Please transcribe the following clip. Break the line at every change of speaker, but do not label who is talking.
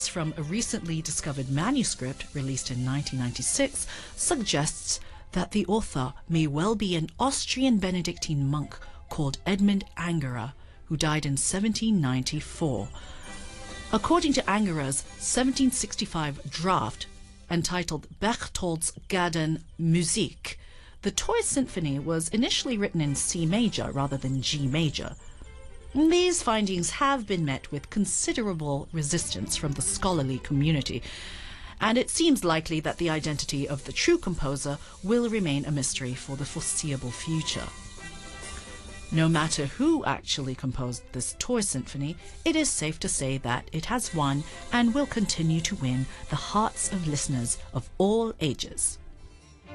from a recently discovered manuscript released in 1996 suggests that the author may well be an Austrian Benedictine monk called Edmund Angerer, who died in 1794. According to Angerer's 1765 draft, entitled Berchtolds Gaden Musik, the Toy Symphony was initially written in C major rather than G major. These findings have been met with considerable resistance from the scholarly community, and it seems likely that the identity of the true composer will remain a mystery for the foreseeable future. No matter who actually composed this Toy Symphony, it is safe to say that it has won and will continue to win the hearts of listeners of all ages.